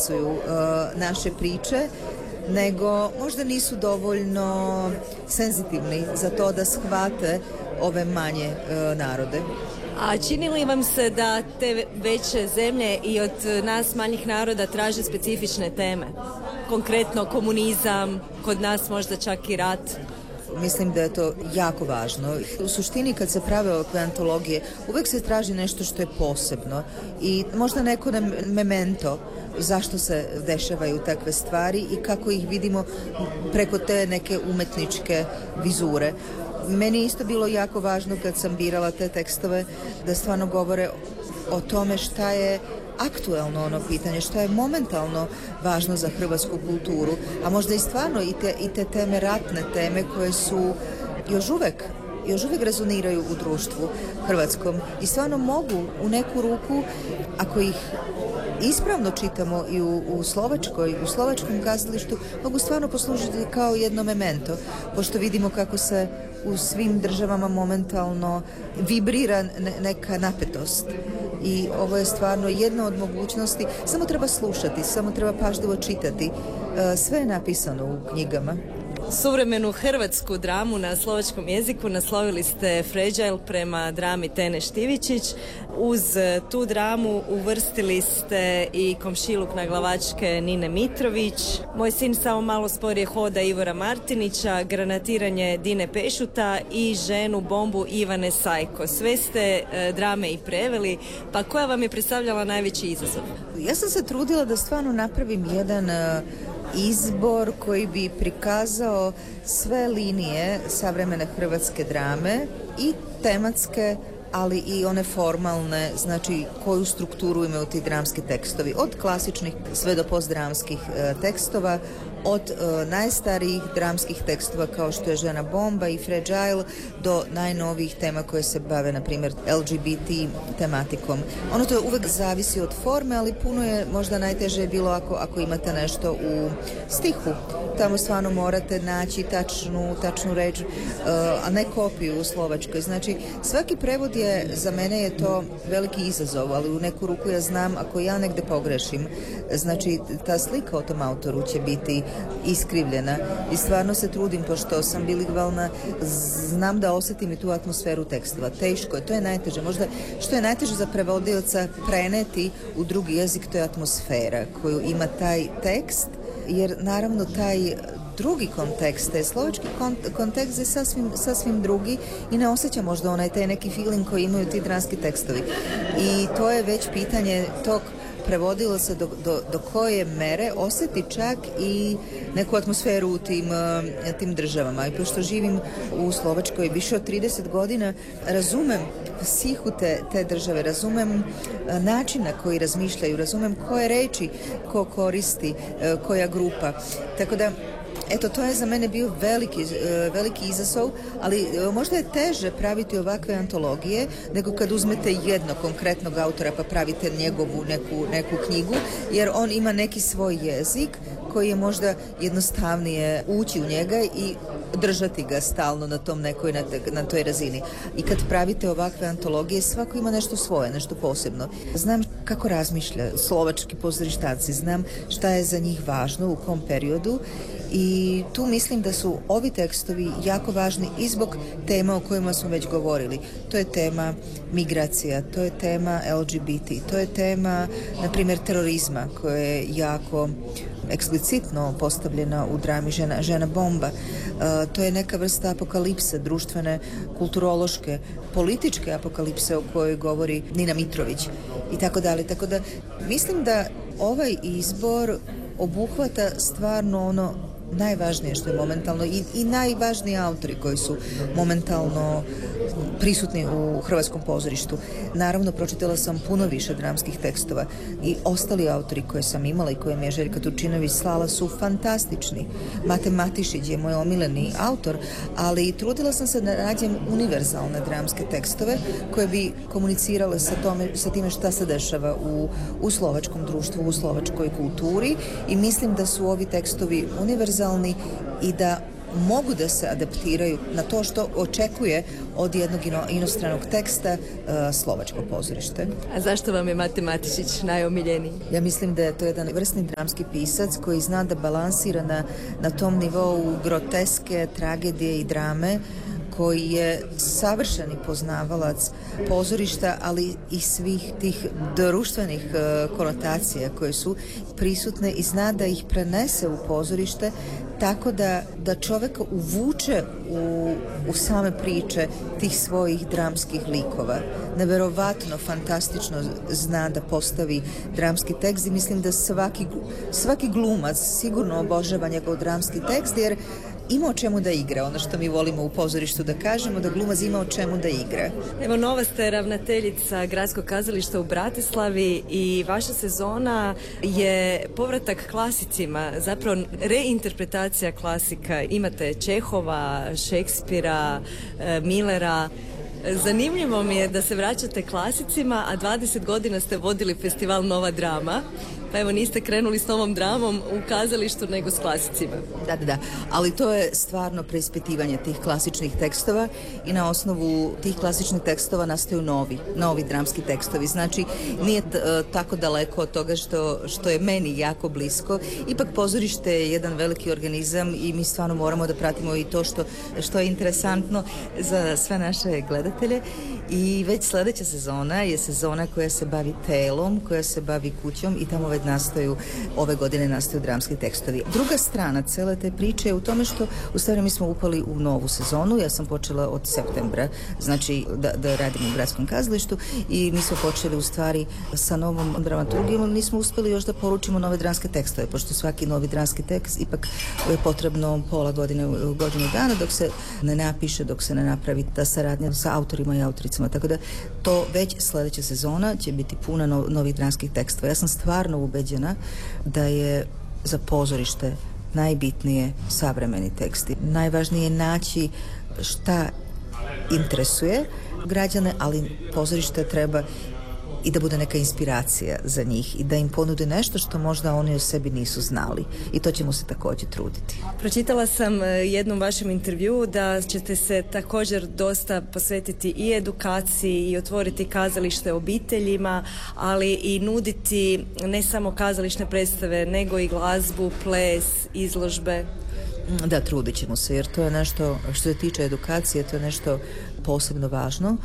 opisuju naše priče, nego možda nisu dovoljno senzitivni za to da shvate ove manje narode. A čini li vam se da te veće zemlje i od nas manjih naroda traže specifične teme? Konkretno komunizam, kod nas možda čak i rat. Mislim da je to jako važno. U suštini kad se prave ovakve antologije uvijek se traži nešto što je posebno i možda neko memento zašto se dešavaju takve stvari i kako ih vidimo preko te neke umetničke vizure. Meni je isto bilo jako važno kad sam birala te tekstove da stvarno govore o tome šta je aktuelno ono pitanje, što je momentalno važno za hrvatsku kulturu, a možda i stvarno i te teme, ratne teme koje su još uvijek rezoniraju u društvu hrvatskom i stvarno mogu u neku ruku, ako ih ispravno čitamo i u slovačkom kazalištu, mogu stvarno poslužiti kao jedno memento, pošto vidimo kako se u svim državama momentalno vibrira neka napetost. I ovo je stvarno jedna od mogućnosti, samo treba slušati, samo treba pažljivo čitati. Sve je napisano u knjigama. Suvremenu hrvatsku dramu na slovačkom jeziku naslovili ste Fragile prema drami Tene Štivičić. Uz tu dramu uvrstili ste i Komšiluk na glavačke Nine Mitrović, Moj sin samo malo sporije hoda Ivora Martinića, Granatiranje Dine Pešuta i Ženu bombu Ivane Sajko. Sve ste drame i preveli, pa koja vam je predstavljala najveći izazov? Ja sam se trudila da stvarno napravim jedan izbor koji bi prikazao sve linije savremene hrvatske drame i tematske, ali i one formalne, znači koju strukturu imaju ti dramski tekstovi, od klasičnih sve do postdramskih tekstova, od najstarijih dramskih tekstova kao što je Žena bomba i Fragile do najnovijih tema koje se bave, na primjer, LGBT tematikom. Ono to uvek zavisi od forme, ali puno je možda najteže bilo ako imate nešto u stihu. Tamo stvarno morate naći tačnu reč, a ne kopiju u slovačkoj. Znači, svaki prevod je, za mene je to veliki izazov, ali u neku ruku ja znam, ako ja negde pogrešim, znači ta slika o tom autoru će biti iskrivljena i stvarno se trudim, pošto sam biligvalna, znam da osjetim i tu atmosferu tekstova. Teško je, to je najteže. Možda što je najteže za prevodioca preneti u drugi jezik, to je atmosfera koju ima taj tekst, jer naravno taj drugi kontekst, taj slovački kontekst je sasvim drugi i ne osjeća možda taj neki feeling koji imaju ti dramski tekstovi. I to je već pitanje tog prevodilo se do koje mere osjeti čak i neku atmosferu u tim državama. I pošto živim u Slovačkoj više od 30 godina, razumem psihu te države, razumem način na koji razmišljaju, razumem koje reči ko koristi, koja grupa. Tako da eto, to je za mene bio veliki izazov, ali možda je teže praviti ovakve antologije nego kad uzmete jednog konkretnog autora pa pravite njegovu neku knjigu, jer on ima neki svoj jezik koji je možda jednostavnije ući u njega i držati ga stalno na tom na toj razini. I kad pravite ovakve antologije, svako ima nešto svoje, nešto posebno. Znam kako razmišlja slovački pozorištanci, znam šta je za njih važno, u kom periodu, i tu mislim da su ovi tekstovi jako važni i zbog tema o kojima smo već govorili. To je tema migracija, to je tema LGBT, to je tema, na primjer, terorizma, koja je jako eksplicitno postavljena u drami Žena bomba. To je neka vrsta apokalipse, društvene, kulturološke, političke apokalipse o kojoj govori Nina Mitrović i tako dalje. Tako da mislim da ovaj izbor obuhvata stvarno ono najvažnije što je momentalno i najvažniji autori koji su momentalno prisutni u hrvatskom pozorištu. Naravno, pročitala sam puno više dramskih tekstova i ostali autori koje sam imala i koje mi je Željka Turčinović slala su fantastični. Mate Matišić je moj omiljeni autor, ali trudila sam se da nađem univerzalne dramske tekstove koje bi komunicirale sa time šta se dešava u slovačkom društvu, u slovačkoj kulturi, i mislim da su ovi tekstovi univerzalni i da mogu da se adaptiraju na to što očekuje od jednog inostranog teksta slovačko pozorište. A zašto vam je Mate Matišić najomiljeniji? Ja mislim da je to jedan vrsni dramski pisac koji zna da balansira na tom nivou groteske, tragedije i drame, koji je savršeni poznavalac pozorišta, ali i svih tih društvenih konotacija koje su prisutne i zna da ih prenese u pozorište tako da čoveka uvuče u same priče tih svojih dramskih likova. Neverovatno, fantastično zna da postavi dramski tekst i mislim da svaki glumac sigurno obožava njegov dramski tekst, jer ima o čemu da igra, ono što mi volimo u pozorištu da kažemo, da glumac ima o čemu da igra. Evo, nova ste ravnateljica Gradskog kazališta u Bratislavi i vaša sezona je povratak klasicima, zapravo reinterpretacija klasika. Imate Čehova, Šekspira, Millera. Zanimljivo mi je da se vraćate klasicima, a 20 godina ste vodili festival Nova drama. Pa evo, niste krenuli s novom dramom u kazalištu nego s klasicima. Da, ali to je stvarno preispitivanje tih klasičnih tekstova i na osnovu tih klasičnih tekstova nastaju novi dramski tekstovi. Znači, nije tako daleko od toga što je meni jako blisko. Ipak pozorište je jedan veliki organizam i mi stvarno moramo da pratimo i to što je interesantno za sve naše gledatelje. I već sledeća sezona je sezona koja se bavi telom, koja se bavi kućom i tamo već ove godine nastaju dramski tekstovi. Druga strana cele te priče je u tome što u stvari mi smo upali u novu sezonu. Ja sam počela od septembra, znači da radim u Gradskom kazalištu i mi smo počeli u stvari sa novom dramaturgijom. Nismo uspeli još da poručimo nove dramske tekstove, pošto svaki novi dramski tekst ipak je potrebno pola godine, godinu dana dok se ne napiše, dok se ne napravi ta saradnja sa autorima i autoricama. Tako da to već sledeća sezona će biti puna novih dramskih tekstova. Ja sam stvarno ubeđena da je za pozorište najbitnije savremeni teksti. Najvažnije je naći šta interesuje građane, ali pozorište treba i da bude neka inspiracija za njih i da im ponude nešto što možda oni o sebi nisu znali. I to ćemo se također truditi. Pročitala sam jednom vašem intervjuu da ćete se također dosta posvetiti i edukaciji i otvoriti kazalište obiteljima, ali i nuditi ne samo kazališne predstave, nego i glazbu, ples, izložbe. Da, trudit ćemo se, jer to je nešto što se tiče edukacije, to je nešto posebno važno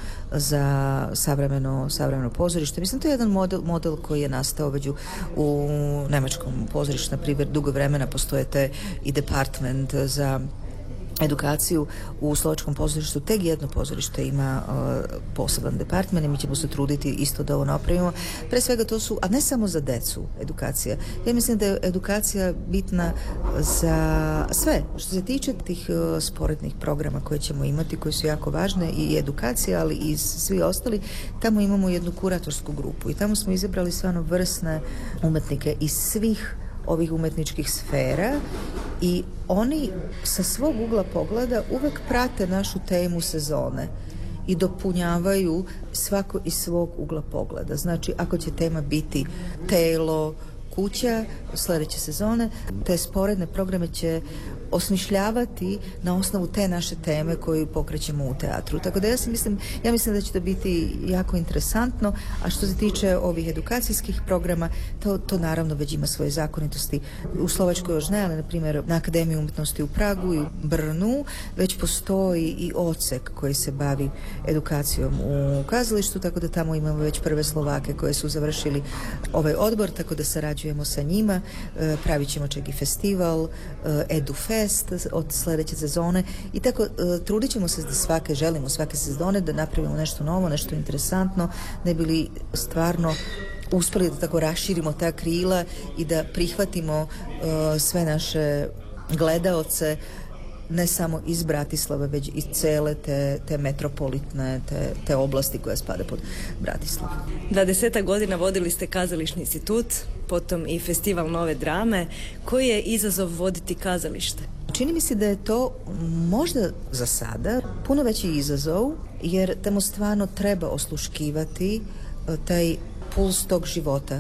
za savremeno pozorište. Mislim, to je jedan model koji je nastao već u nemačkom pozorištu. Na primjer, dugo vremena postoje te i department za edukaciju u slovačkom pozorištu. Tek jedno pozorište ima poseban department i mi ćemo se truditi isto da ovo napravimo. Pre svega to su, a ne samo za decu, edukacija. Ja mislim da je edukacija bitna za sve. Što se tiče tih sporednih programa koje ćemo imati, koji su jako važne, i edukacija, ali i svi ostali, tamo imamo jednu kuratorsku grupu i tamo smo izabrali stvarno vrsne umetnike iz svih ovih umetničkih sfera i oni sa svog ugla pogleda uvek prate našu temu sezone i dopunjavaju svako iz svog ugla pogleda. Znači, ako će tema biti telo, kuća, sledeće sezone, te sporedne programe će osmišljavati na osnovu te naše teme koju pokrećemo u teatru. Tako da ja mislim da će to biti jako interesantno, a što se tiče ovih edukacijskih programa, to naravno već ima svoje zakonitosti. U Slovačkoj još ne, ali na primjer na Akademiji umetnosti u Pragu i u Brnu već postoji i odsek koji se bavi edukacijom u kazalištu, tako da tamo imamo već prve Slovake koje su završili ovaj odbor, tako da sarađujemo sa njima, pravit ćemo čak i festival, EduFest od sledeće sezone i tako trudit ćemo se da želimo svake sezone da napravimo nešto novo, nešto interesantno, ne bi li stvarno uspeli da tako raširimo ta krila i da prihvatimo sve naše gledaoce ne samo iz Bratislave, već i cele te metropolitne, te oblasti koja spada pod Bratislavu. 20 godina vodili ste Kazališni institut, potom i Festival Nove drame. Koji je izazov voditi kazalište? Čini mi se da je to možda za sada puno veći izazov, jer tamo stvarno treba osluškivati taj puls tog života.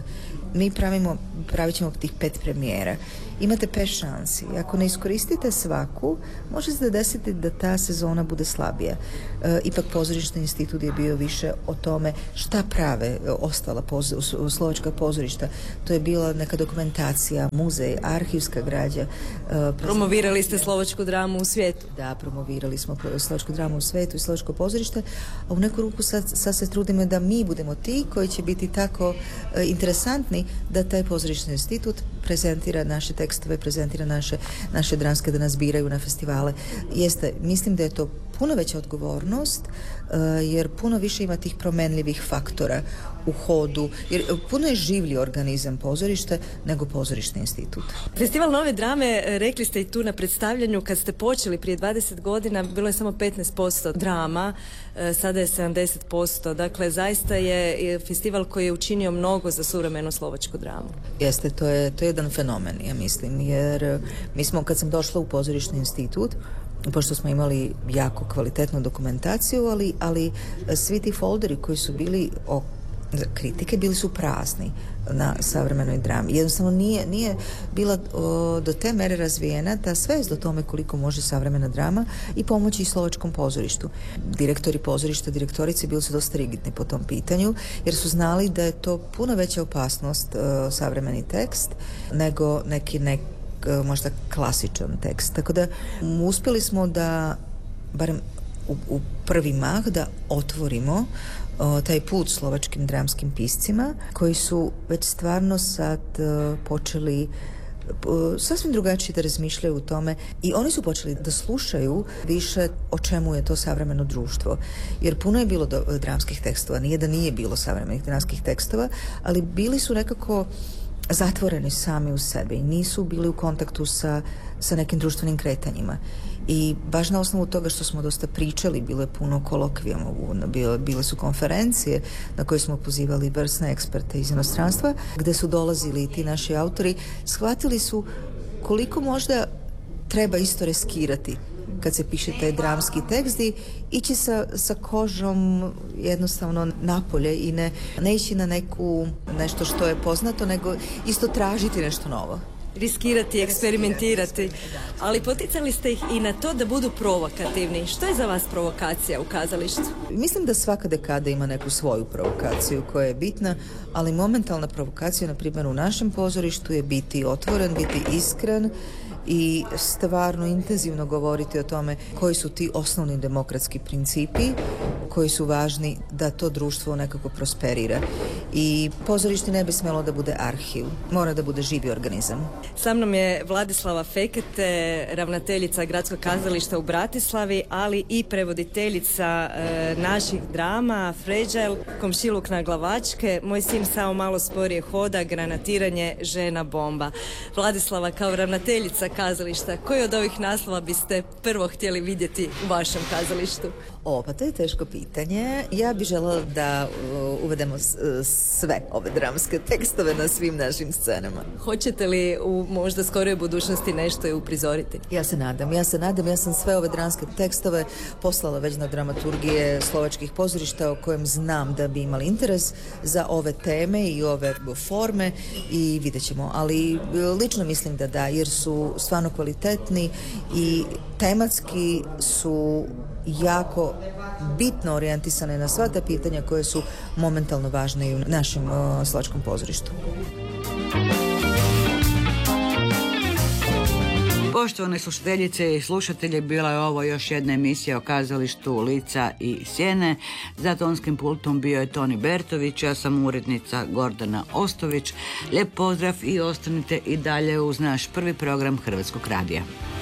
mi pravit ćemo tih 5 premijera. Imate 5 šansi. Ako ne iskoristite svaku, može se desiti da ta sezona bude slabija. Ipak pozorišni institut je bio više o tome šta prave ostala slovačka pozorišta. To je bila neka dokumentacija, muzej, arhivska građa. Promovirali ste slovačku dramu u svijetu? Da, promovirali smo slovačku dramu u svijetu i slovačko pozorište, a u neku ruku sad se trudimo da mi budemo ti koji će biti tako interesantni da taj pozorišni institut prezentira naše tekstove, prezentira naše dramske, da nas biraju na festivale. Mislim da je to puno veća odgovornost, jer puno više ima tih promenljivih faktora u hodu, jer puno je življi organizam pozorište nego pozorišni institut. Festival nove drame, rekli ste i tu na predstavljanju, kad ste počeli prije 20 godina, bilo je samo 15% drama, sada je 70%. Dakle, zaista je festival koji je učinio mnogo za suvremenu slovačku dramu. Jeste, to je jedan fenomen, ja mislim, jer mi smo, kad sam došla u pozorišni institut, pošto smo imali jako kvalitetnu dokumentaciju, ali svi ti folderi koji su bili kritike bili su prazni na savremenoj drami. Jednostavno nije bila do te mere razvijena ta svest o tome koliko može savremena drama i pomoći slovačkom pozorištu. Direktori pozorišta, direktorice bili su dosta rigidni po tom pitanju, jer su znali da je to puno veća opasnost savremeni tekst nego neki možda klasičan tekst. Tako da uspjeli smo da, barem u prvi mah, da otvorimo taj put slovačkim dramskim piscima koji su već stvarno sad počeli sasvim drugačije da razmišljaju o tome i oni su počeli da slušaju više o čemu je to savremeno društvo. Jer puno je bilo dramskih tekstova, nije da nije bilo savremenih dramskih tekstova, ali bili su nekako zatvoreni sami u sebi i nisu bili u kontaktu sa nekim društvenim kretanjima. I baš na osnovu toga što smo dosta pričali, bilo je puno kolokvijama, bile su konferencije na koje smo pozivali vrsne eksperte iz inostranstva, gde su dolazili ti naši autori, shvatili su koliko možda treba isto riskirati kad se piše taj dramski tekst i ići sa kožom jednostavno napolje i ne ići na nešto što je poznato, nego isto tražiti nešto novo. Riskirati, eksperimentirati, ali poticali ste ih i na to da budu provokativni. Što je za vas provokacija u kazalištu? Mislim da svaka dekada ima neku svoju provokaciju koja je bitna, ali momentalna provokacija, na primjer u našem pozorištu, je biti otvoren, biti iskren i stvarno intenzivno govoriti o tome koji su ti osnovni demokratski principi koji su važni da to društvo nekako prosperira. I pozorište ne bi smjelo da bude arhiv, mora da bude živi organizam. Sa mnom je Vladislava Fekete, ravnateljica Gradskog kazališta u Bratislavi, ali i prevoditeljica naših drama, Fragile, Komšiluk na glavačke, Moj sin samo malo sporije hoda, Granatiranje, Žena bomba. Vladislava, kao ravnateljica kazališta, koji od ovih naslova biste prvo htjeli vidjeti u vašem kazalištu? Pa to je teško pitanje. Ja bih željela da uvedemo sve ove dramske tekstove na svim našim scenama. Hoćete li u možda skoroj budućnosti nešto i uprizoriti? Ja se nadam. Ja sam sve ove dramske tekstove poslala već na dramaturgije slovačkih pozorišta o kojem znam da bi imali interes za ove teme i ove forme i vidjet ćemo. Ali lično mislim da, jer su stvarno kvalitetni i tematski su jako bitno orijentisane na sva ta pitanja koje su momentalno važne i u našem slovačkom pozorištu. Poštovane slušateljice i slušatelji, bila je ovo još jedna emisija o kazalištu Lica i sjene. Za tonskim pultom bio je Toni Bertović, ja sam urednica Gordana Ostović. Lijep pozdrav i ostanite i dalje uz naš prvi program Hrvatskog radija.